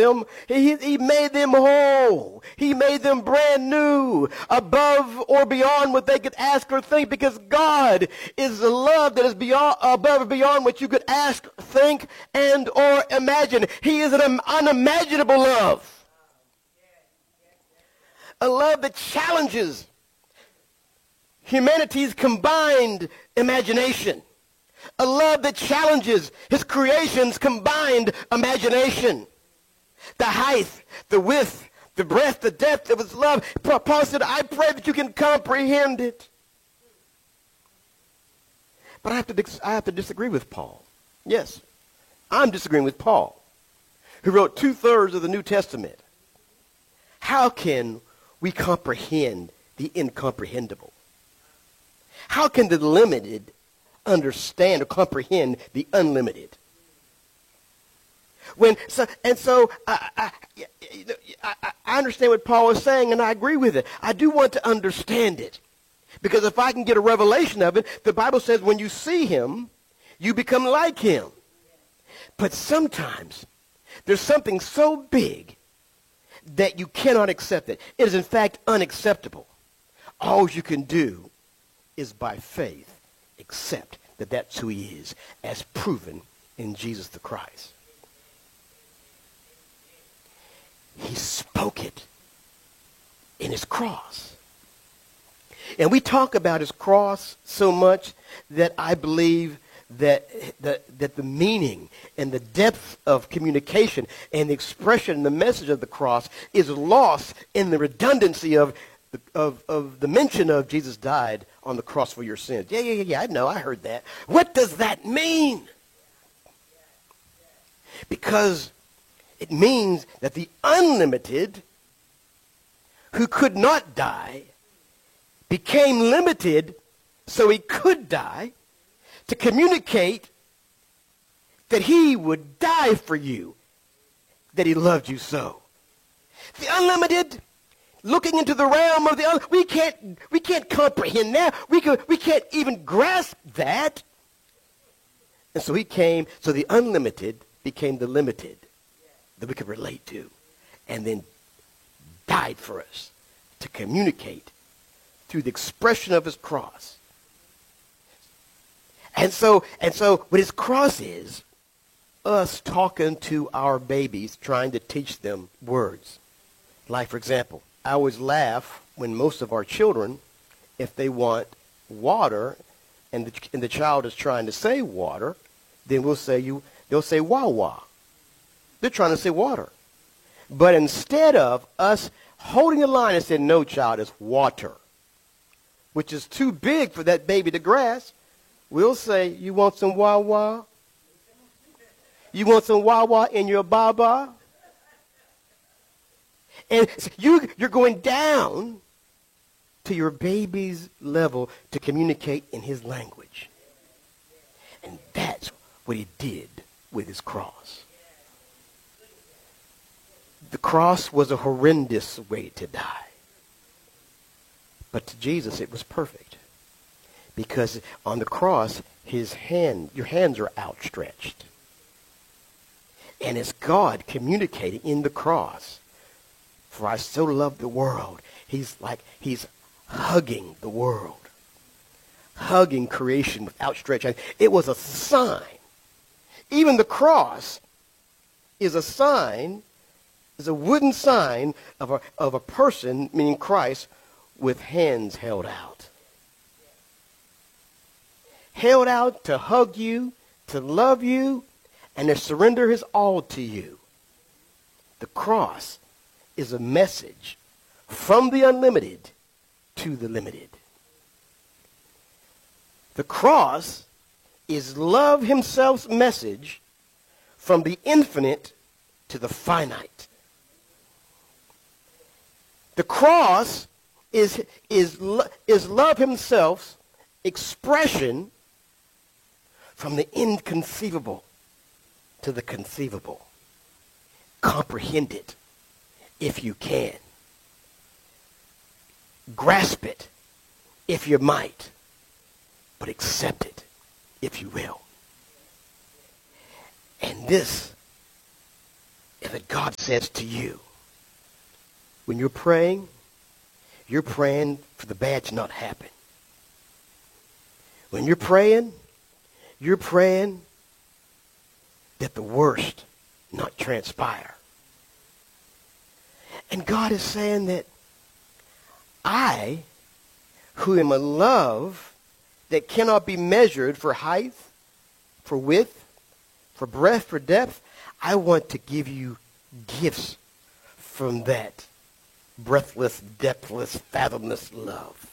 them. He made them whole. He made them brand new, above or beyond what they could ask or think, because God is a love that is beyond, above and beyond what you could ask, think, and or imagine. He is an unimaginable love. A love that challenges humanity's combined imagination. A love that challenges his creation's combined imagination. The height, the width, the breadth, the depth of his love. Paul said, I pray that you can comprehend it. But I have to disagree with Paul. Yes, I'm disagreeing with Paul, who wrote 2/3 of the New Testament. How can we comprehend the incomprehensible? How can the limited understand or comprehend the unlimited? I understand what Paul is saying, and I agree with it. I do want to understand it, because if I can get a revelation of it, the Bible says when you see him, you become like him. But sometimes there's something so big that you cannot accept it. It is in fact unacceptable. All you can do is by faith accept that that's who he is, as proven in Jesus the Christ. He spoke it in his cross. And we talk about his cross so much that I believe that the meaning and the depth of communication and the expression and the message of the cross is lost in the redundancy of the mention of Jesus died on the cross for your sins. Yeah, I know, I heard that. What does that mean? Because it means that the unlimited, who could not die, became limited so he could die, to communicate that he would die for you, that he loved you so. The unlimited, looking into the realm of the we can't comprehend that. We can't even grasp that. And so he came, so the unlimited became the limited that we could relate to, and then died for us to communicate through the expression of his cross. And so what his cross is, us talking to our babies, trying to teach them words. Like, for example, I always laugh when most of our children, if they want water, and the child is trying to say water, then they'll say wah-wah. They're trying to say water. But instead of us holding the line and saying, no, child, it's water, which is too big for that baby to grasp, we'll say, you want some wah-wah? You want some wah-wah in your baba? And you're going down to your baby's level to communicate in his language. And that's what he did with his cross. The cross was a horrendous way to die. But to Jesus, it was perfect. Because on the cross, your hands are outstretched. And it's God communicating in the cross. For I so love the world. He's hugging the world. Hugging creation with outstretched hands. It was a sign. Even the cross is a sign, is a wooden sign of a person, meaning Christ, with hands held out. Held out to hug you, to love you, and to surrender his all to you. The cross is a message from the unlimited to the limited. The cross is love himself's message from the infinite to the finite. The cross is love himself's expression from the inconceivable to the conceivable. Comprehend it if you can. Grasp it if you might, but accept it if you will. And this is that God says to you, when you're praying for the bad to not happen. When you're praying that the worst not transpire. And God is saying that I, who am a love that cannot be measured for height, for width, for breadth, for depth, I want to give you gifts from that breathless, depthless, fathomless love.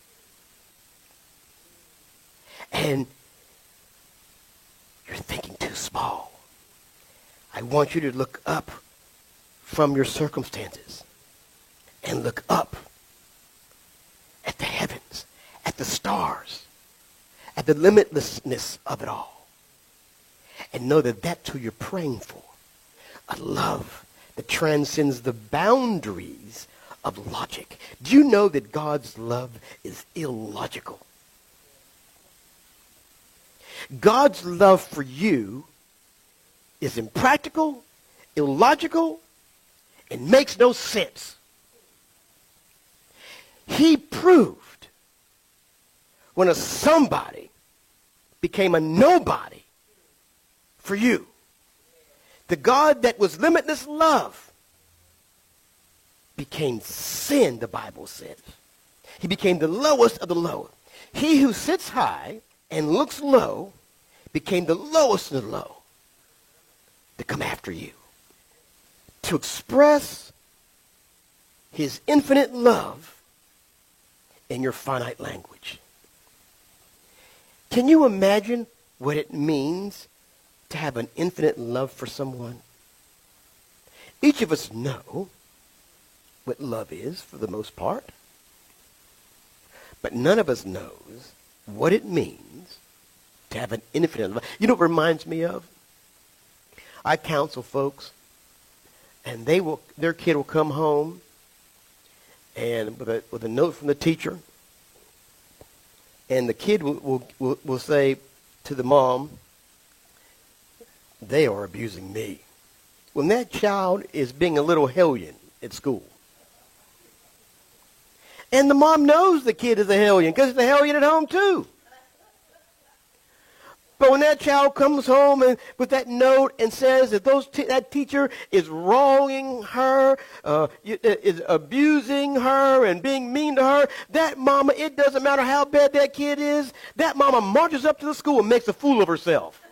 And you're thinking too small. I want you to look up from your circumstances and look up at the heavens, at the stars, at the limitlessness of it all. And know that that's who you're praying for. A love that transcends the boundaries of logic. Do you know that God's love is illogical? God's love for you is impractical, illogical, and makes no sense. He proved when a somebody became a nobody for you. The God that was limitless love became sin, the Bible says. He became the lowest of the low. He who sits high and looks low became the lowest of the low to come after you, to express his infinite love in your finite language. Can you imagine what it means to have an infinite love for someone? Each of us know what love is for the most part, but none of us knows what it means to have an infinite love. You know what it reminds me of? I counsel folks, and their kid will come home and with a note from the teacher, and the kid will say to the mom, "They are abusing me." When that child is being a little hellion at school. And the mom knows the kid is a hellion because it's a hellion at home too. But when that child comes home and with that note and says that that teacher is wronging her, is abusing her and being mean to her, that mama, it doesn't matter how bad that kid is, that mama marches up to the school and makes a fool of herself.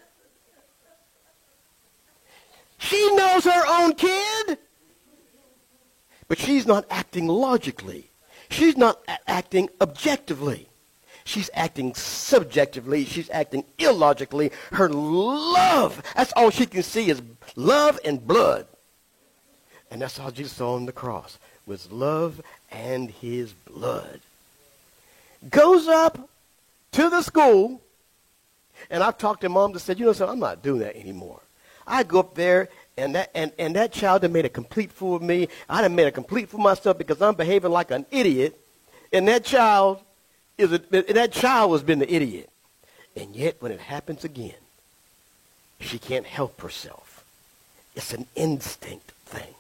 She knows her own kid, but she's not acting logically. She's not acting objectively. She's acting subjectively. She's acting illogically. Her love, that's all she can see is love and blood. And that's all Jesus saw on the cross, was love and his blood. Goes up to the school, and I've talked to mom that said, you know something, I'm not doing that anymore. I go up there, and that child done made a complete fool of me. I done made a complete fool of myself because I'm behaving like an idiot, and that child has been the idiot. And yet, when it happens again, she can't help herself. It's an instinct thing.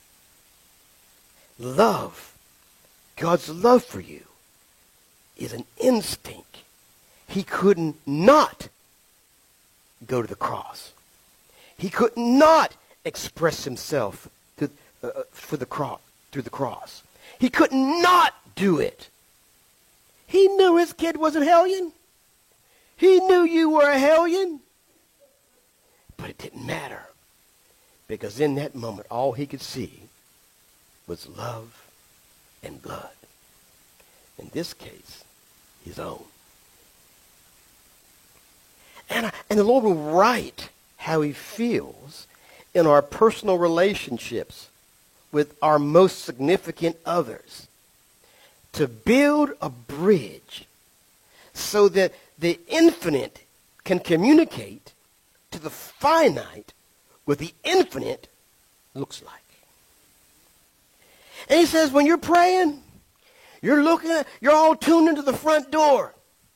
Love, God's love for you, is an instinct. He could not go to the cross. He could not express himself through the cross. He could not do it. He knew his kid was a hellion. He knew you were a hellion. But it didn't matter. Because in that moment, all he could see was love and blood. In this case, his own. And the Lord will write how he feels in our personal relationships with our most significant others, to build a bridge so that the infinite can communicate to the finite what the infinite looks like. And he says, when you're praying, you're all tuned into the front door,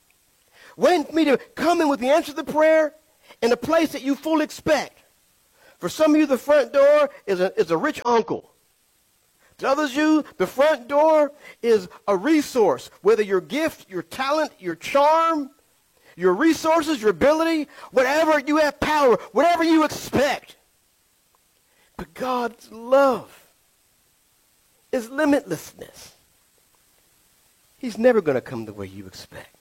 waiting for me to come in with the answer to the prayer in the place that you fully expect. For some of you, the front door is a rich uncle. To others of you, the front door is a resource, whether your gift, your talent, your charm, your resources, your ability, whatever you have power, whatever you expect. But God's love is limitlessness. He's never going to come the way you expect.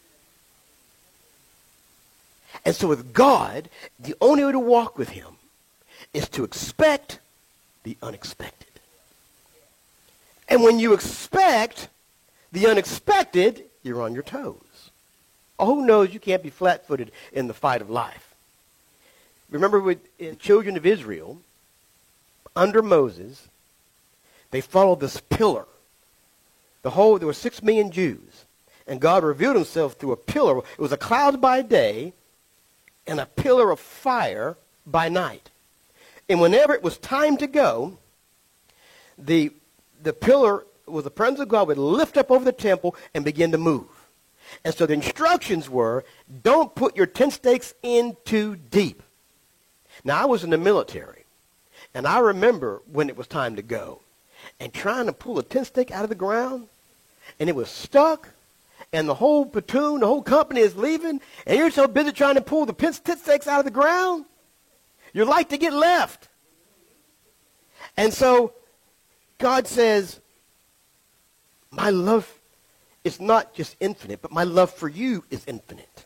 And so with God, the only way to walk with him is to expect the unexpected. And when you expect the unexpected, you're on your toes. Oh, who knows you can't be flat-footed in the fight of life? Remember with the children of Israel, under Moses, they followed this pillar. There were 6 million Jews, and God revealed himself through a pillar. It was a cloud by day and a pillar of fire by night. And whenever it was time to go, the pillar with the presence of God would lift up over the temple and begin to move. And so the instructions were, don't put your tent stakes in too deep. Now, I was in the military, and I remember when it was time to go, and trying to pull a tent stake out of the ground, and it was stuck, and the whole platoon, the whole company is leaving, and you're so busy trying to pull the tent stakes out of the ground, you're like to get left. And so God says, my love is not just infinite, but my love for you is infinite.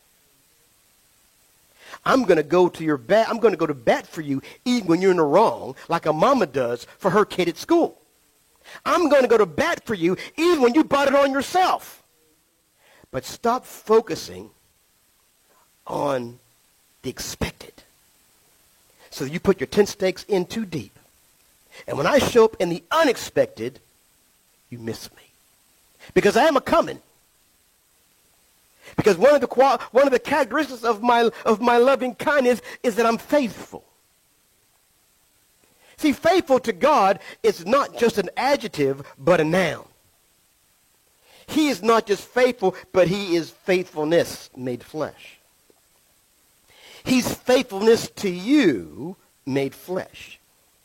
I'm going to go to your bat. I'm going to go to bat for you even when you're in the wrong, like a mama does for her kid at school. I'm going to go to bat for you even when you brought it on yourself. But stop focusing on the expected. So you put your tent stakes in too deep. And when I show up in the unexpected, you miss me. Because I am a-coming. Because one of the characteristics of my loving kindness is that I'm faithful. See, faithful to God is not just an adjective, but a noun. He is not just faithful, but he is faithfulness made flesh. He's faithfulness to you made flesh.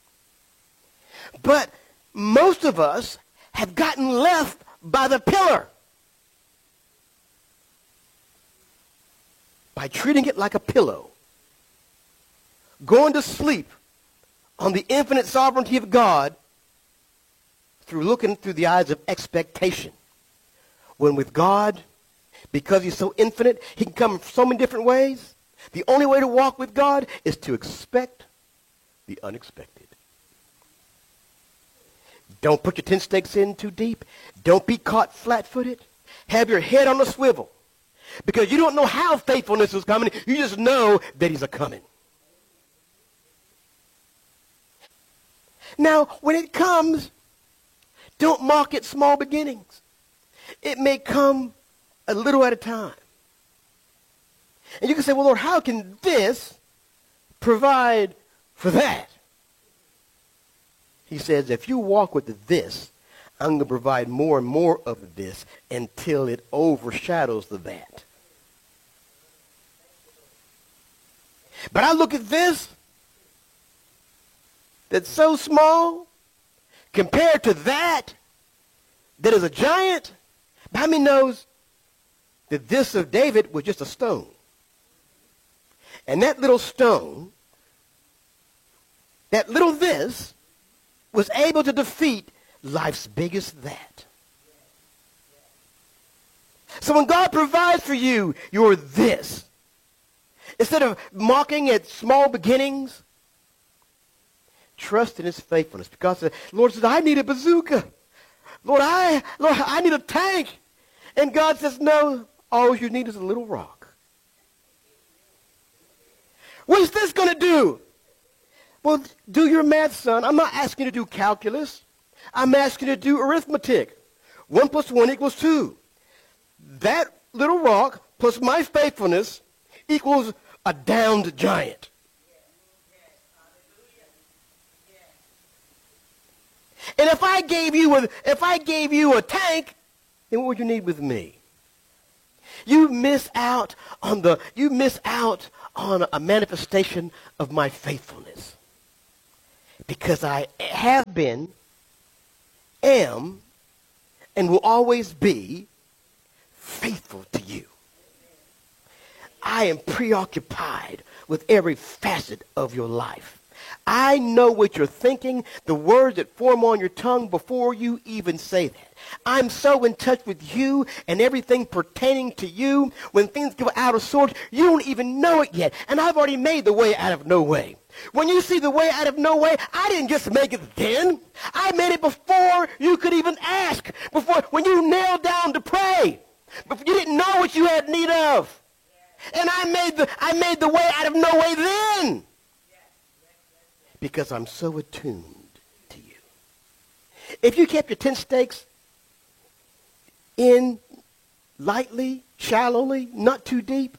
But most of us have gotten left by the pillar. By treating it like a pillow. Going to sleep on the infinite sovereignty of God through looking through the eyes of expectation. When with God, because he's so infinite, he can come in so many different ways. The only way to walk with God is to expect the unexpected. Don't put your tent stakes in too deep. Don't be caught flat-footed. Have your head on a swivel. Because you don't know how faithfulness is coming. You just know that he's a-coming. Now, when it comes, don't mock its small beginnings. It may come a little at a time. And you can say, well, Lord, how can this provide for that? He says, if you walk with this, I'm going to provide more and more of this until it overshadows the that. But I look at this that's so small compared to that is a giant. How many knows that this of David was just a stone? And that little stone, that little this, was able to defeat life's biggest that. So when God provides for you, you're this. Instead of mocking at small beginnings, trust in his faithfulness. Because the Lord says, I need a bazooka. Lord, I need a tank. And God says, no, all you need is a little rock. What's this going to do? Well, do your math, son. I'm not asking you to do calculus. I'm asking you to do arithmetic. 1 plus 1 equals 2. That little rock plus my faithfulness equals a downed giant. And if I gave you a tank, then what would you need with me? You miss out on a manifestation of my faithfulness. because I have been, am, and will always be faithful to you. I am preoccupied with every facet of your life. I know what you're thinking, the words that form on your tongue before you even say that. I'm so in touch with you and everything pertaining to you. When things go out of sorts, you don't even know it yet. And I've already made the way out of no way. When you see the way out of no way, I didn't just make it then. I made it before you could even ask. Before, when you knelt down to pray. But you didn't know what you had need of. And I made the way out of no way then. Because I'm so attuned to you. If you kept your tent stakes in lightly, shallowly, not too deep,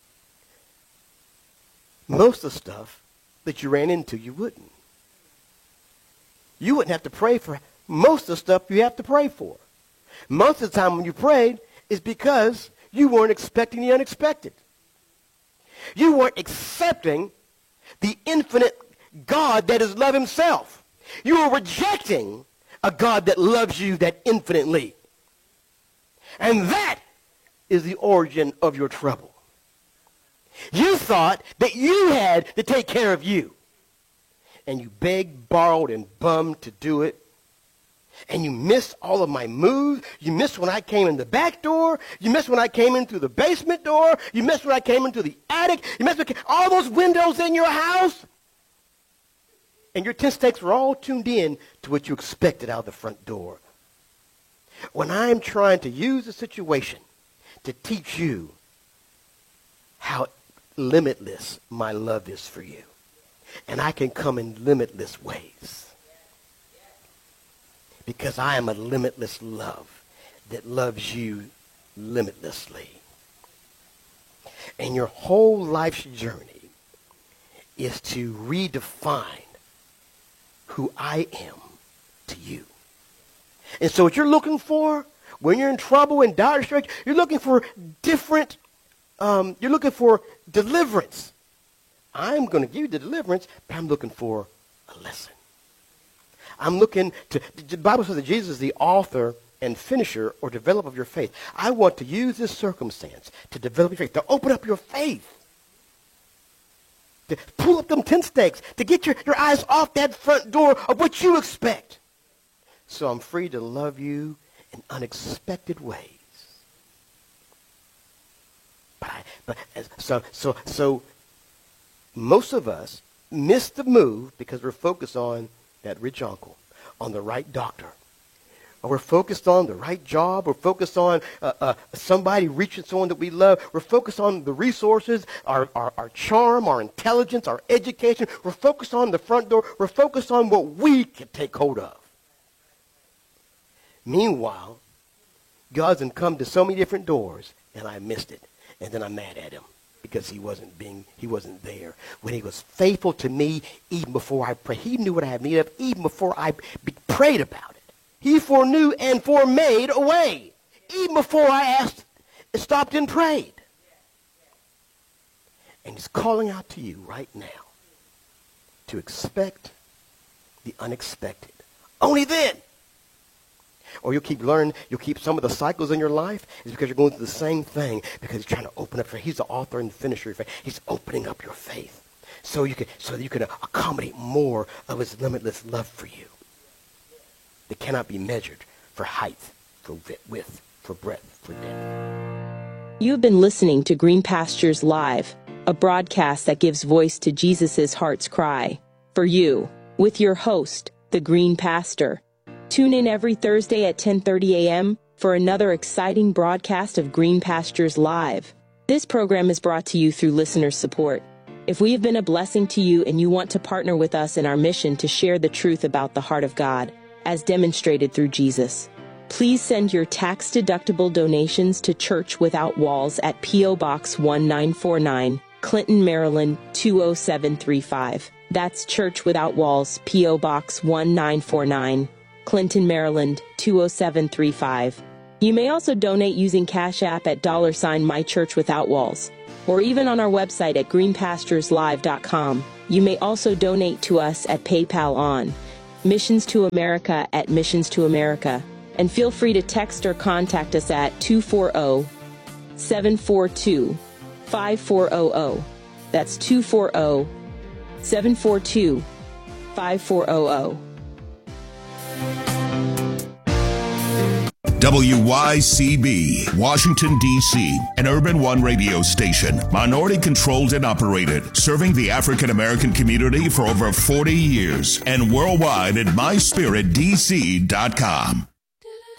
most of the stuff that you ran into, you wouldn't. You wouldn't have to pray for most of the stuff you have to pray for. Most of the time when you prayed is because you weren't expecting the unexpected. You weren't accepting the infinite God that is love himself. You are rejecting a God that loves you that infinitely. And that is the origin of your trouble. You thought that you had to take care of you. And you begged, borrowed, and bummed to do it. And you missed all of my moves. You missed when I came in the back door. You missed when I came in through the basement door. You missed when I came into the attic. You missed when all those windows in your house. And your tent stakes were all tuned in to what you expected out of the front door. When I'm trying to use the situation to teach you how limitless my love is for you. And I can come in limitless ways. Because I am a limitless love that loves you limitlessly. And your whole life's journey is to redefine who I am to you. And so what you're looking for when you're in trouble and dire straits, you're looking for different, you're looking for deliverance. I'm going to give you the deliverance, but I'm looking for a lesson. I'm looking to, the Bible says that Jesus is the author and finisher or developer of your faith. I want to use this circumstance to develop your faith, to open up your faith. To pull up them tent stakes, to get your eyes off that front door of what you expect. So I'm free to love you in unexpected ways. So most of us miss the move because we're focused on that rich uncle, on the right doctor. Or we're focused on the right job. We're focused on somebody reaching someone that we love. We're focused on the resources, our charm, our intelligence, our education. We're focused on the front door. We're focused on what we can take hold of. Meanwhile, God's come to so many different doors, and I missed it. And then I'm mad at him because he wasn't there. When he was faithful to me even before I prayed. He knew what I had need of even before I prayed about it. He foreknew and foremade a way, even before I asked, stopped and prayed. And he's calling out to you right now to expect the unexpected. Only then. Or you'll keep some of the cycles in your life is because you're going through the same thing because he's trying to open up. He's the author and finisher of your faith. He's opening up your faith so that you can accommodate more of his limitless love for you. That cannot be measured for height, for width, for breadth, for depth. You've been listening to Green Pastures Live, a broadcast that gives voice to Jesus' heart's cry. For you, with your host, the Green Pastor. Tune in every Thursday at 10:30 a.m. for another exciting broadcast of Green Pastures Live. This program is brought to you through listener support. If we have been a blessing to you and you want to partner with us in our mission to share the truth about the heart of God, as demonstrated through Jesus, please send your tax-deductible donations to Church Without Walls at P.O. Box 1949, Clinton, Maryland 20735. That's Church Without Walls, P.O. Box 1949, Clinton, Maryland 20735. You may also donate using Cash App at $My Church Without Walls. or even on our website at greenpastureslive.com. You may also donate to us at PayPal on Missions to America at Missions to America. And feel free to text or contact us at 240-742-5400. That's 240-742-5400. WYCB, Washington, D.C., an Urban One radio station, minority controlled and operated, serving the African American community for over 40 years, and worldwide at myspiritdc.com.